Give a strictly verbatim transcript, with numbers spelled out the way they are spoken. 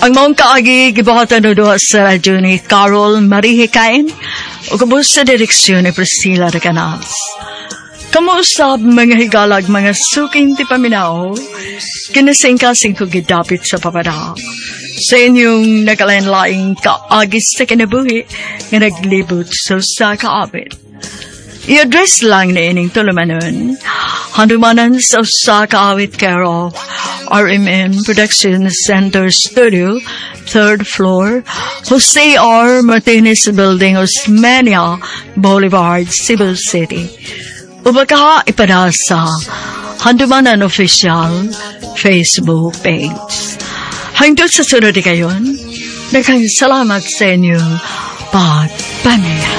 Ang mong kaagi, gibuhatan na doon sa radyo ni Carol Marie Hikain o kabos sa direksyon ni Priscilla Reganas. Kamusta mga higalag mga suking ti paminaw, kinasing-kasing ko gidapit sa papada. Sa inyong nagalain-laing kaagis sa kinabuhi nga naglibot sa sa kaabit. I-address lang na ining tulumanon. Handumanan sa sa kaawit care of R M N Production Center Studio, third floor, Jose R. Martinez Building, Osmeña Boulevard, Cebu City. Ubaka ipadasa Handumanan Official Facebook page. Hanggang sa sunod kayon, nagsalamat sa inyong pagpamilya.